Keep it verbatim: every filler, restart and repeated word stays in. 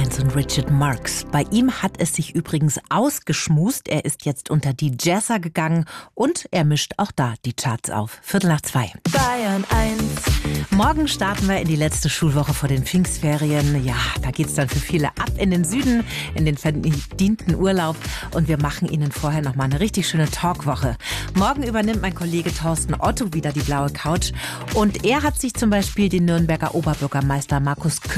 Evans und Richard Marx. Bei ihm hat es sich übrigens ausgeschmust. Er ist jetzt unter die Jazzer gegangen und er mischt auch da die Charts auf. Viertel nach zwei. Bayern eins. Morgen starten wir in die letzte Schulwoche vor den Pfingstferien. Ja, da geht's dann für viele ab in den Süden, in den verdienten Urlaub. Und wir machen Ihnen vorher noch mal eine richtig schöne Talkwoche. Morgen übernimmt mein Kollege Thorsten Otto wieder die blaue Couch. Und er hat sich zum Beispiel den Nürnberger Oberbürgermeister Markus Kö